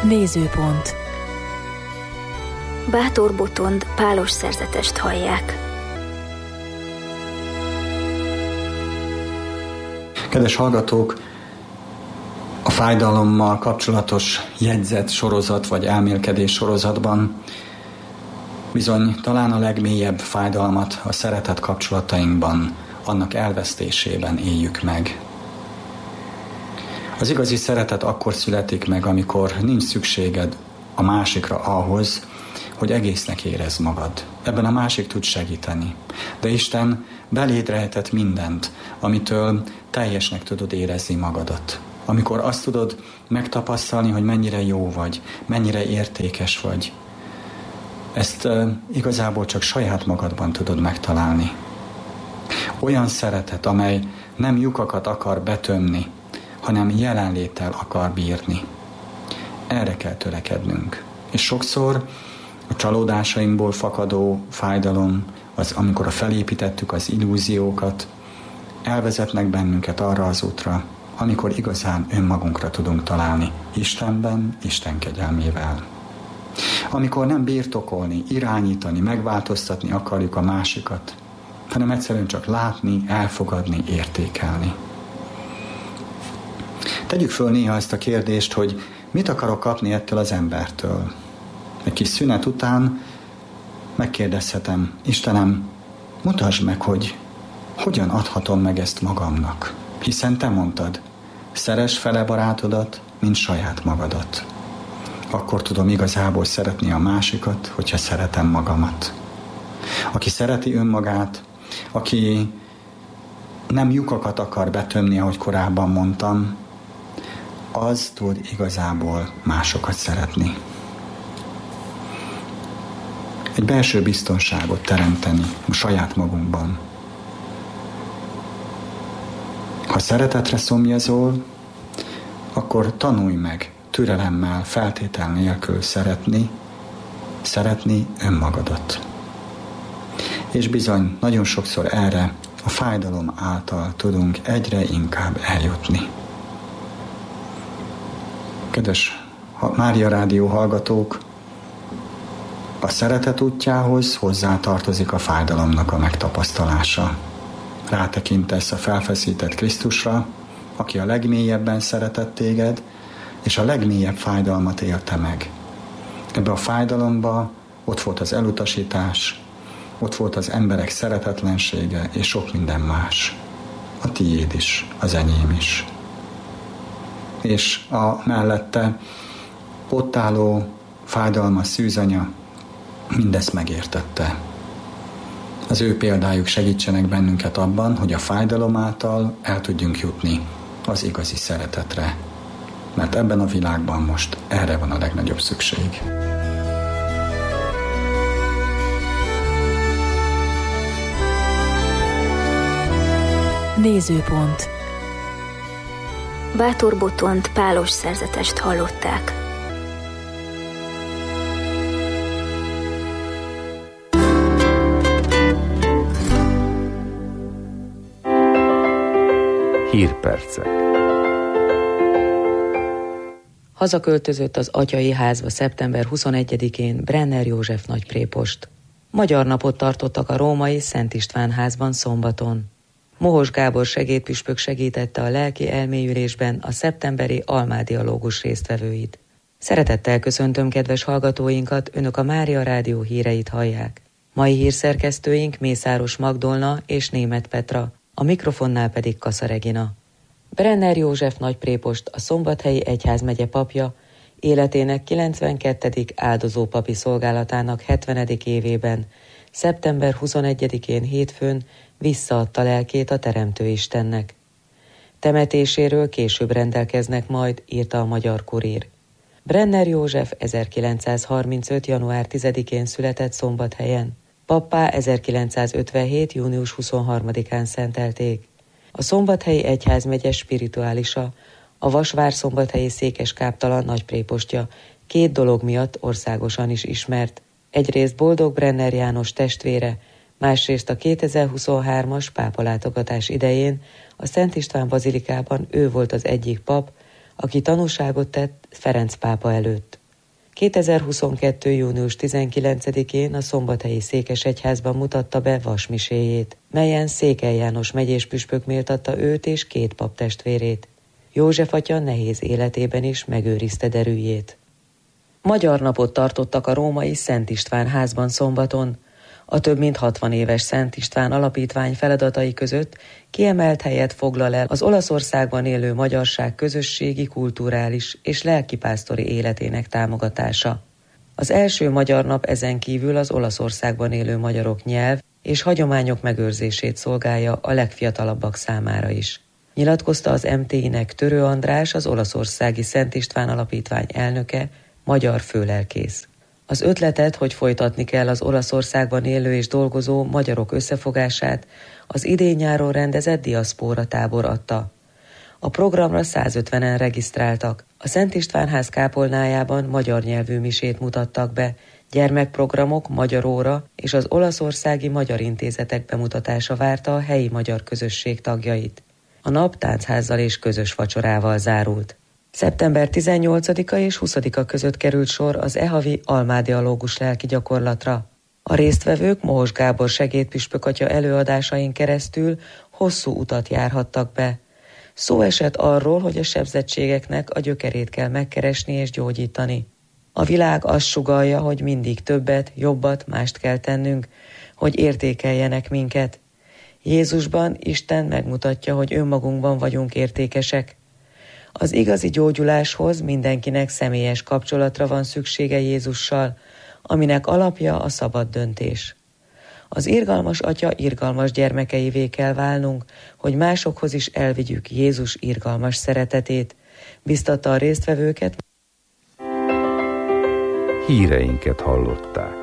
Nézőpont. Bátor Botond pálos szerzetest hallják. Kedves hallgatók, a fájdalommal kapcsolatos jegyzet sorozat vagy elmélkedés sorozatban bizony talán a legmélyebb fájdalmat a szeretet kapcsolatainkban, annak elvesztésében éljük meg. Az igazi szeretet akkor születik meg, amikor nincs szükséged a másikra ahhoz, hogy egésznek érezd magad. Ebben a másik tud segíteni. De Isten beléd rejtett mindent, amitől teljesnek tudod érezni magadat. Amikor azt tudod megtapasztalni, hogy mennyire jó vagy, mennyire értékes vagy. Ezt igazából csak saját magadban tudod megtalálni. Olyan szeretet, amely nem lyukakat akar betömni, hanem jelenléttel akar bírni. Erre kell törekednünk. És sokszor a csalódásainkból fakadó fájdalom, az, amikor felépítettük az illúziókat, elvezetnek bennünket arra az útra, amikor igazán önmagunkra tudunk találni, Istenben, Isten kegyelmével. Amikor nem birtokolni, irányítani, megváltoztatni akarjuk a másikat, hanem egyszerűen csak látni, elfogadni, értékelni. Tegyük föl néha ezt a kérdést, hogy mit akarok kapni ettől az embertől. Egy kis szünet után megkérdezhetem, Istenem, mutasd meg, hogy hogyan adhatom meg ezt magamnak. Hiszen te mondtad, szeress fele barátodat, mint saját magadat. Akkor tudom igazából szeretni a másikat, hogyha szeretem magamat. Aki szereti önmagát, aki nem lyukakat akar betömni, ahogy korábban mondtam, az tud igazából másokat szeretni. Egy belső biztonságot teremteni a saját magunkban. Ha szeretetre szomjazol, akkor tanulj meg türelemmel, feltétel nélkül szeretni önmagadat. És bizony, nagyon sokszor erre a fájdalom által tudunk egyre inkább eljutni. Kedves Mária Rádió hallgatók, a szeretet útjához hozzátartozik a fájdalomnak a megtapasztalása. Rátekintesz a felfeszített Krisztusra, aki a legmélyebben szeretett téged, és a legmélyebb fájdalmat élte meg. Ebbe a fájdalomba ott volt az elutasítás, ott volt az emberek szeretetlensége, és sok minden más. A tiéd is, az enyém is. És a mellette ott álló fájdalmas szűzanya mindezt megértette. Az ő példájuk segítsenek bennünket abban, hogy a fájdalom által el tudjunk jutni az igazi szeretetre. Mert ebben a világban most erre van a legnagyobb szükség. Nézőpont. Bátor Botond pálos szerzetest hallották. Hírpercek. Hazaköltözött az atyai házba szeptember 21-én Brenner József nagyprépost. Magyar napot tartottak a római Szent István házban szombaton. Mohos Gábor segédpüspök segítette a lelki elmélyülésben a szeptemberi almádialógus résztvevőit. Szeretettel köszöntöm kedves hallgatóinkat, önök a Mária Rádió híreit hallják. Mai hírszerkesztőink Mészáros Magdolna és Németh Petra, a mikrofonnál pedig Kassa Regina. Brenner József nagyprépost, a Szombathelyi Egyházmegye papja, életének 92. áldozópapi szolgálatának 70. évében, szeptember 21-én hétfőn visszaadta lelkét a Teremtő Istennek. Temetéséről később rendelkeznek majd, írta a Magyar Kurír. Brenner József 1935. január 10-én született Szombathelyen. Pappá 1957. június 23-án szentelték. A Szombathelyi Egyházmegye spirituálisa, a Vasvár-szombathelyi székeskáptalan nagyprépostja 2 dolog miatt országosan is ismert. Egyrészt Boldog Brenner János testvére, másrészt a 2023-as pápalátogatás idején a Szent István bazilikában ő volt az egyik pap, aki tanúságot tett Ferenc pápa előtt. 2022. június 19-én a Szombathelyi Székesegyházban mutatta be vasmiséjét, melyen Székely János megyés püspök méltatta őt és 2 paptestvérét. József atya nehéz életében is megőrizte derűjét. Magyar napot tartottak a római Szent István házban szombaton. A több mint 60 éves Szent István alapítvány feladatai között kiemelt helyet foglal el az Olaszországban élő magyarság közösségi, kulturális és lelkipásztori életének támogatása. Az első magyar nap ezen kívül az Olaszországban élő magyarok nyelv és hagyományok megőrzését szolgálja a legfiatalabbak számára is. Nyilatkozta az MTI-nek Törő András, az olaszországi Szent István alapítvány elnöke, magyar főlelkész. Az ötletet, hogy folytatni kell az Olaszországban élő és dolgozó magyarok összefogását, az idén-nyáron rendezett diaszpóra tábor adta. A programra 150-en regisztráltak. A Szent István ház kápolnájában magyar nyelvű misét mutattak be, gyermekprogramok, magyar óra és az olaszországi magyar intézetek bemutatása várta a helyi magyar közösség tagjait. A nap táncházzal és közös vacsorával zárult. Szeptember 18-a és 20-a között került sor az e-havi almádialógus lelki gyakorlatra. A résztvevők Mohos Gábor segédpüspök atya előadásain keresztül hosszú utat járhattak be. Szó esett arról, hogy a sebzettségeknek a gyökerét kell megkeresni és gyógyítani. A világ azt sugallja, hogy mindig többet, jobbat, mást kell tennünk, hogy értékeljenek minket. Jézusban Isten megmutatja, hogy önmagunkban vagyunk értékesek. Az igazi gyógyuláshoz mindenkinek személyes kapcsolatra van szüksége Jézussal, aminek alapja a szabad döntés. Az irgalmas atya irgalmas gyermekeivé kell válnunk, hogy másokhoz is elvigyük Jézus irgalmas szeretetét, biztatta a résztvevőket. Híreinket hallották.